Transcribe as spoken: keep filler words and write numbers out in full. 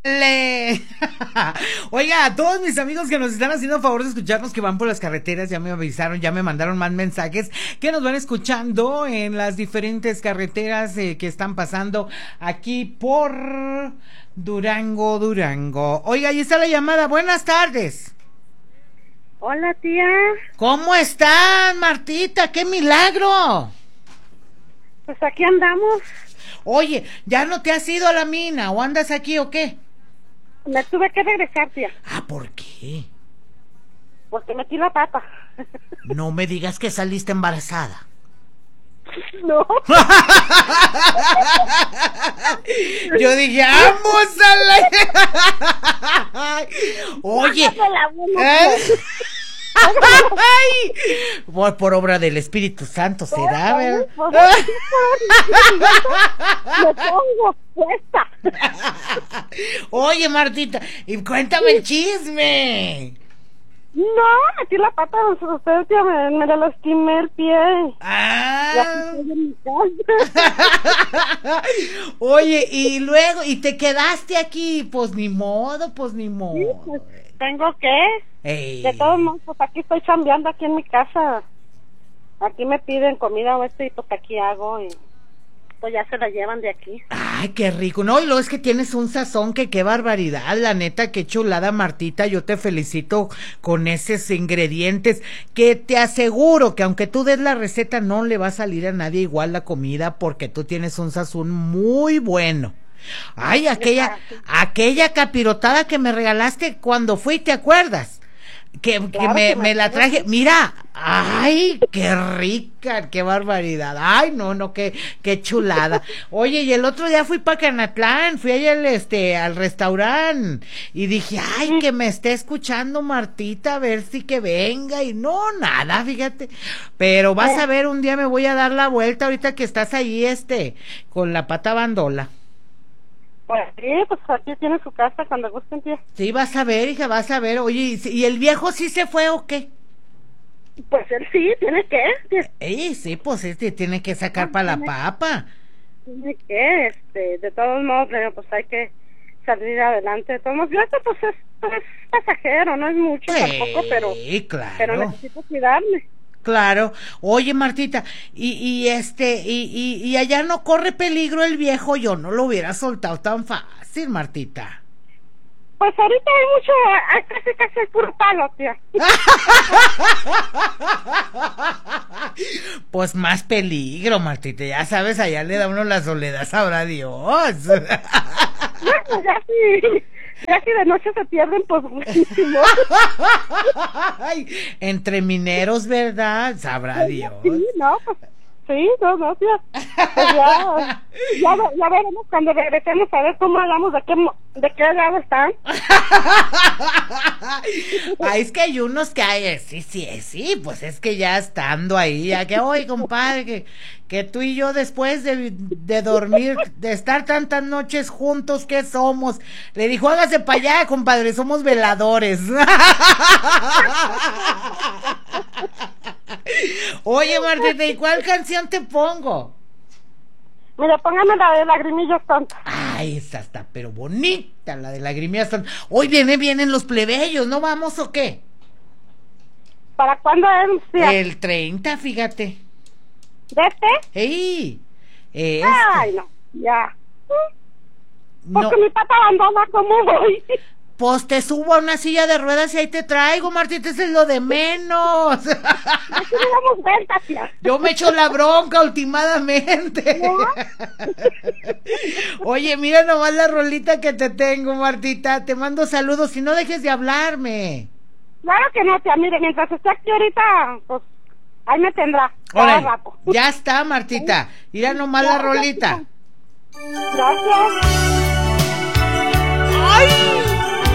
Le. Oiga, a todos mis amigos que nos están haciendo favor de escucharnos, que van por las carreteras, ya me avisaron, ya me mandaron más mensajes, que nos van escuchando en las diferentes carreteras eh, que están pasando aquí por Durango, Durango. Oiga, ahí está la llamada, buenas tardes. Hola, tía. ¿Cómo están, Martita? ¡Qué milagro! Pues aquí andamos. Oye, ¿ya no te has ido a la mina o andas aquí o qué? Me tuve que regresar, tía. Ah, ¿por qué? Porque metí la pata. No me digas que saliste embarazada. No. Yo dije, vamos a la... Oye. ¿Eh? Ay, por, por obra del Espíritu Santo será, ¿verdad? Me pongo puesta. Oye, Martita, y cuéntame el chisme. No, metí la pata de usted, tía, me, me la lastimé el pie. Ah. Oye, y luego, y te quedaste aquí, pues ni modo, pues ni modo. Sí, pues, tengo que. Ey. De todos modos, pues aquí estoy chambeando aquí en mi casa. Aquí me piden comida o esto y pues aquí hago y pues ya se la llevan de aquí. Ay, qué rico. No, y luego es que tienes un sazón que qué barbaridad, la neta, qué chulada, Martita. Yo te felicito con esos ingredientes que te aseguro que aunque tú des la receta no le va a salir a nadie igual la comida porque tú tienes un sazón muy bueno. Ay, aquella, aquella capirotada que me regalaste cuando fui, ¿te acuerdas? Que, claro, que me, que me, me la traje, mira, ay, qué rica, qué barbaridad, ay, no, no, qué, qué chulada. Oye, y el otro día fui para Canatlán, fui allá al, este, al restaurante, y dije, ay, que me esté escuchando Martita, a ver si que venga, y no, nada, fíjate, pero vas a ver, un día me voy a dar la vuelta ahorita que estás ahí, este, con la pata bandola. Pues sí, pues aquí tiene su casa cuando gusten, tía. Sí, vas a ver, hija, vas a ver. Oye, ¿y, y el viejo sí se fue o qué? Pues él sí, tiene que. Tía. Ey, sí, pues este tiene que sacar no, para la papa. Tiene que, este, de todos modos, pues hay que salir adelante. De todos modos, yo esto pues es, es pasajero, no es mucho sí, tampoco, pero, claro. pero necesito cuidarme. Claro. Oye, Martita, y, y este, y, y, y allá no corre peligro el viejo, yo no lo hubiera soltado tan fácil, Martita. Pues ahorita hay mucho, hay casi casi el puro palo, tía. Pues más peligro, Martita, ya sabes, allá le da uno la soledad, sabrá Dios. Bueno, ya sí. Ya si de noche se pierden, pues muchísimo. Ay, entre mineros, ¿verdad? Sabrá Dios. Sí, no, pues, sí, no, no, tía. Pues ya, ya, ya veremos cuando regresemos a ver cómo hablamos, de qué, de qué lado están. Ay, es que hay unos que hay, sí, sí, sí, pues es que ya estando ahí, ya que, oye, compadre, que, que tú y yo después de, de dormir, de estar tantas noches juntos, ¿qué somos? Le dijo, hágase para allá, compadre, somos veladores. Oye, Martita, ¿y cuál canción te pongo? Mira, póngame la de Lagrimillas Tontas. Ay, esa está, pero bonita, la de Lagrimillas Tontas. Hoy viene, vienen los plebeyos, ¿no vamos o qué? ¿Para cuándo es? Tía? El treinta, fíjate. ¿De este? ¡Ey! Este. Ay, no, ya. Porque no. Mi pata abandona, ¿cómo voy? Pues te subo a una silla de ruedas y ahí te traigo, Martita, eso es lo de menos. Aquí le damos vuelta, tía. Yo me echo la bronca últimamente. ¿No? Oye, mira nomás la rolita que te tengo, Martita. Te mando saludos y no dejes de hablarme. Claro que no, tía. Mire, mientras esté aquí ahorita, pues ahí me tendrá. Órale, rato. Ya está, Martita. Mira nomás ya, la rolita. Gracias. ¡Ay!